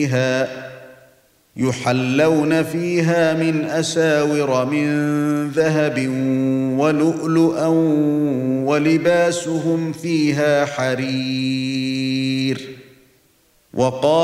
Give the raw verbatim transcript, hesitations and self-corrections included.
يحلون فيها من أساور من ذهب ولؤلؤا ولباسهم فيها حرير. وقال